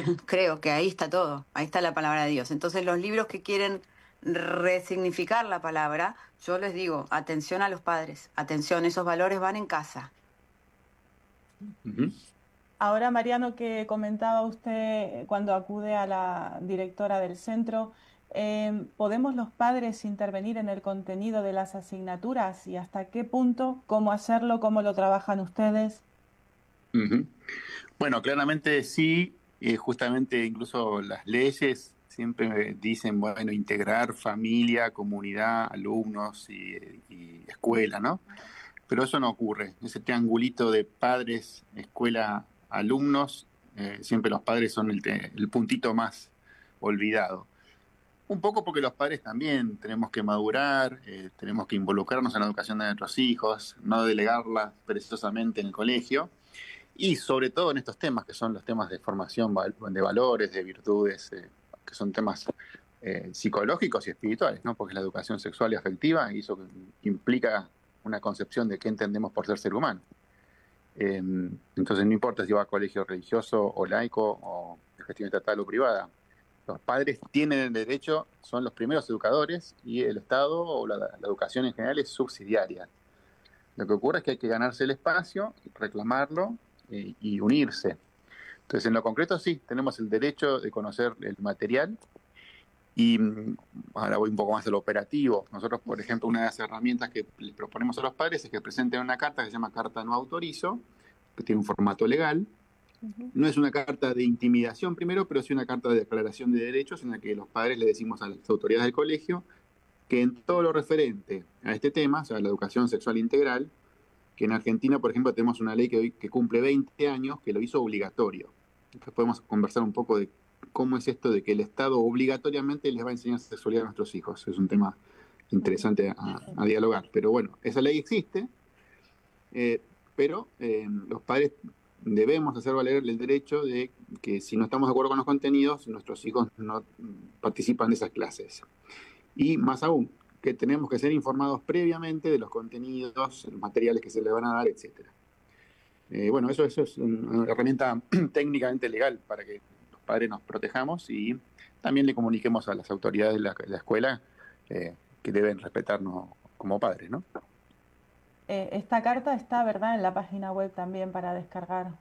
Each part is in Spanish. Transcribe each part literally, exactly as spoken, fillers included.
Creo que ahí está todo, ahí está la palabra de Dios. Entonces los libros que quieren resignificar la palabra, yo les digo, atención a los padres, atención, esos valores van en casa. Ujú. Ahora, Mariano, que comentaba usted eh, cuando acude a la directora del centro, em, ¿podemos los padres intervenir en el contenido de las asignaturas y hasta qué punto, cómo hacerlo, cómo lo trabajan ustedes? Ujú. Bueno, claramente sí, eh, justamente incluso las leyes siempre dicen, bueno, integrar familia, comunidad, alumnos y, y escuela, ¿no? Pero eso no ocurre. Ese triangulito de padres, escuela, alumnos, eh, siempre los padres son el, te- el puntito más olvidado. Un poco porque los padres también tenemos que madurar, eh, tenemos que involucrarnos en la educación de nuestros hijos, no delegarla perezosamente en el colegio. Y sobre todo en estos temas, que son los temas de formación de valores, de virtudes, eh, que son temas eh, psicológicos y espirituales, ¿no? Porque es la educación sexual y afectiva, y eso implica una concepción de qué entendemos por ser ser humano. Eh, entonces no importa si va a colegio religioso o laico o de gestión estatal o privada. Los padres tienen el derecho, son los primeros educadores y el Estado o la, la educación en general es subsidiaria. Lo que ocurre es que hay que ganarse el espacio, reclamarlo eh, y unirse. Entonces, en lo concreto, sí, tenemos el derecho de conocer el material y mm, ahora voy un poco más a lo operativo. Nosotros, por ejemplo, una de las herramientas que les proponemos a los padres es que presenten una carta que se llama Carta No Autorizo, que tiene un formato legal. Ujú. No es una carta de intimidación primero, pero sí una carta de declaración de derechos en la que los padres le decimos a las autoridades del colegio que en todo lo referente a este tema, o sea, la educación sexual integral, que en Argentina, por ejemplo, tenemos una ley que, hoy, que cumple veinte años que lo hizo obligatorio. Entonces podemos conversar un poco de cómo es esto de que el Estado obligatoriamente les va a enseñar sexualidad a nuestros hijos. Es un tema Ujú. interesante a, a dialogar. Pero bueno, esa ley existe, eh, pero eh, los padres debemos hacer valer el derecho de que si no estamos de acuerdo con los contenidos, nuestros hijos no participan de esas clases. Y más aún, que tenemos que ser informados previamente de los contenidos, los materiales que se les van a dar, etcétera. Eh, bueno, eso, eso es una herramienta técnicamente legal para que los padres nos protejamos y también le comuniquemos a las autoridades de la, de la escuela eh, que deben respetarnos como padres, ¿no? Eh, esta carta está, ¿verdad?, en la página web también para descargar.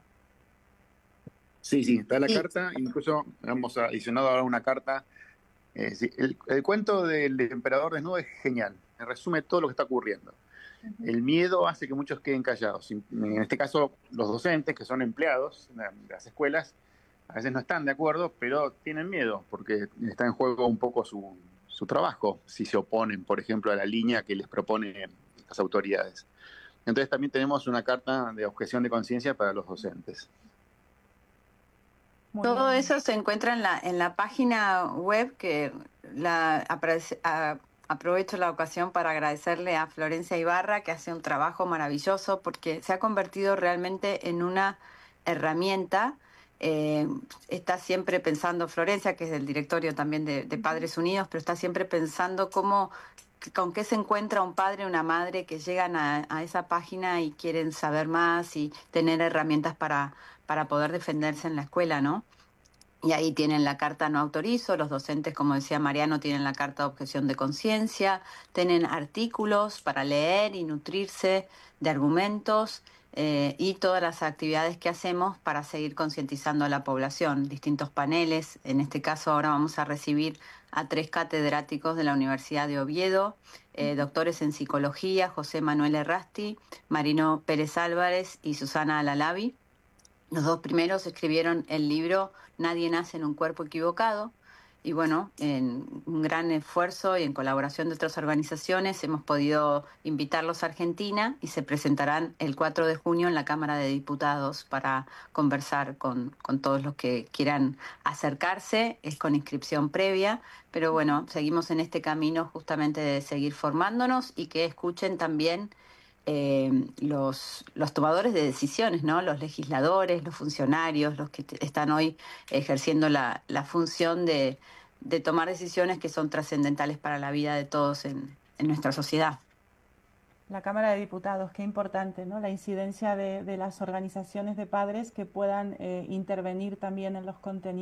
Sí, sí, está la Y carta, incluso hemos adicionado ahora una carta. Eh, sí, el, el cuento del emperador desnudo es genial, resume todo lo que está ocurriendo. Ujú. El miedo hace que muchos queden callados. En este caso, los docentes, que son empleados de las escuelas, a veces no están de acuerdo, pero tienen miedo porque está en juego un poco su, su trabajo si se oponen, por ejemplo, a la línea que les proponen las autoridades. Entonces también tenemos una carta de objeción de conciencia para los docentes. Muy todo bien. eso se encuentra en la, en la página web que la, aprece- a- aprovecho la ocasión para agradecerle a Florencia Ibarra, que hace un trabajo maravilloso porque se ha convertido realmente en una herramienta. Eh, está siempre pensando Florencia, que es del directorio también de, de Ujú. Padres Unidos, pero está siempre pensando cómo, con qué se encuentra un padre o una madre que llegan a, a esa página y quieren saber más y tener herramientas para, para poder defenderse en la escuela, ¿no? Y ahí tienen la carta no autorizo, los docentes, como decía Mariano, tienen la carta de objeción de conciencia, tienen artículos para leer y nutrirse de argumentos eh, y todas las actividades que hacemos para seguir concientizando a la población, distintos paneles. En este caso ahora vamos a recibir a tres catedráticos de la Universidad de Oviedo, eh, Ujú. doctores en psicología, José Manuel Errasti, Marino Pérez Álvarez y Susana Alalabi. Los dos primeros escribieron el libro Nadie nace en un cuerpo equivocado. Y bueno, en un gran esfuerzo y en colaboración de otras organizaciones hemos podido invitarlos a Argentina y se presentarán el cuatro de junio en la Cámara de Diputados para conversar con, con todos los que quieran acercarse. Es con inscripción previa, pero bueno, seguimos en este camino justamente de seguir formándonos y que escuchen también eh, los, los tomadores de decisiones, ¿no? Los legisladores, los funcionarios, los que te- están hoy ejerciendo la, la función de, de tomar decisiones que son trascendentales para la vida de todos en, en nuestra sociedad. La Cámara de Diputados, qué importante, ¿no? La incidencia de, de las organizaciones de padres que puedan eh, intervenir también en los contenidos.